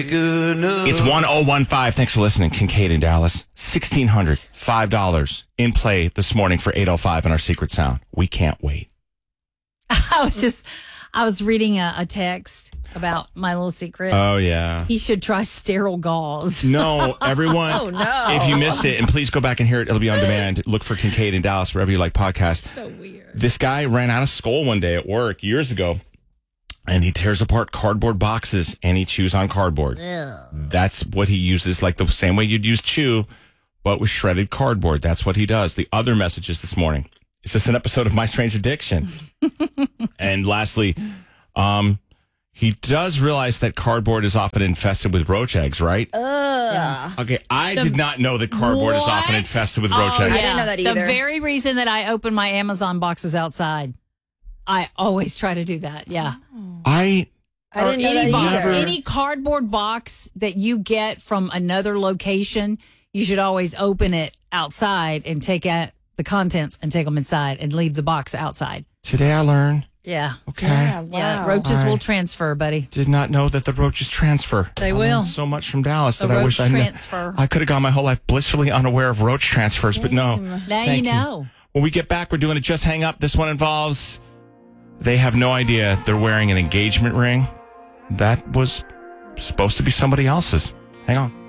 It's 1015. Thanks for listening. Kincaid in Dallas. $1,600, $5 in play this morning for 805 in our secret sound. We can't wait. I was reading a text about my little secret. Oh, yeah. He should try sterile gauze. No, everyone. Oh, no. If you missed it, and please go back and hear it, it'll be on demand. Look for Kincaid in Dallas, wherever you like podcasts. So weird. This guy ran out of skull one day at work years ago, and he tears apart cardboard boxes, and he chews on cardboard. Ugh. That's what he uses, like the same way you'd use chew, but with shredded cardboard. That's what he does. The other messages this morning. Is this an episode of My Strange Addiction? And lastly, he does realize that cardboard is often infested with roach eggs, right? Yeah. Okay, I did not know that cardboard is often infested with roach eggs. I didn't know that either. The very reason that I open my Amazon boxes outside, I always try to do that. Yeah. I didn't know that box, either. any cardboard box that you get from another location, you should always open it outside and take out the contents and take them inside and leave the box outside. Today I learned. Yeah. Okay. Yeah, wow. Yeah. Roaches All will right. transfer, buddy. Did not know that the roaches transfer. They I will. learned so much from Dallas The that I roach wish I knew. transfer. I could have gone my whole life blissfully unaware of roach transfers, but no. Now Thank you know. When we get back, we're doing a Just Hang Up. This one involves, they have no idea they're wearing an engagement ring that was supposed to be somebody else's. Hang on.